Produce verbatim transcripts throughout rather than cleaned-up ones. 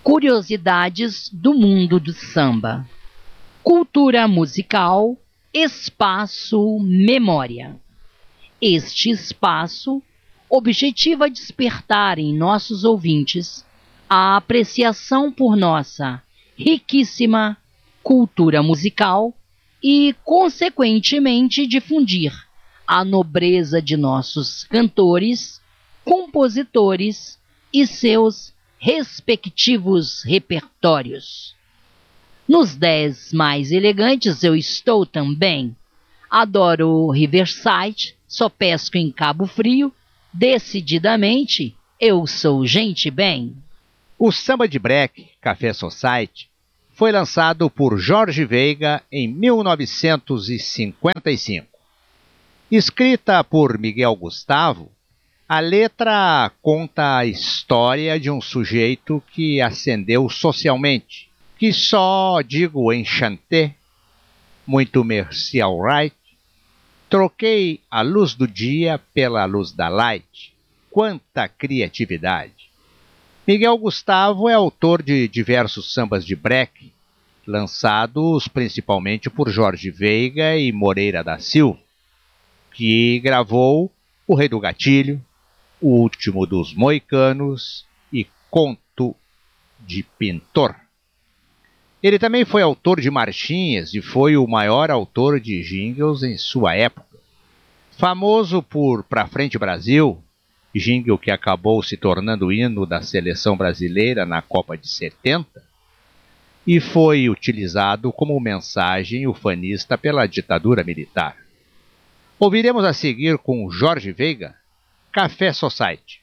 Curiosidades do mundo do samba. Cultura musical, espaço, memória. Este espaço objetiva despertar em nossos ouvintes a apreciação por nossa riquíssima cultura musical e, consequentemente, difundir a nobreza de nossos cantores, compositores e seus respectivos repertórios. Nos dez mais elegantes eu estou também. Adoro Riverside, só pesco em Cabo Frio, decididamente eu sou gente bem. O samba de break, Café Society, foi lançado por Jorge Veiga em mil novecentos e cinquenta e cinco. Escrita por Miguel Gustavo, a letra conta a história de um sujeito que ascendeu socialmente, que só digo enchanté, muito merci alright, troquei a luz do dia pela luz da light. Quanta criatividade! Miguel Gustavo é autor de diversos sambas de break, lançados principalmente por Jorge Veiga e Moreira da Silva, que gravou O Rei do Gatilho, O Último dos Moicanos e Conto de Pintor. Ele também foi autor de marchinhas e foi o maior autor de jingles em sua época. Famoso por Pra Frente Brasil, jingle que acabou se tornando o hino da seleção brasileira na Copa de setenta, e foi utilizado como mensagem ufanista pela ditadura militar. Ouviremos a seguir com Jorge Veiga, Café Society.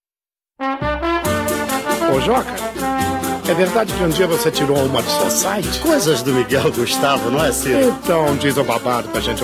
Ô Joca, é verdade que um dia você tirou uma do Society? Coisas do Miguel Gustavo, não é, Ciro? Então diz o babado pra gente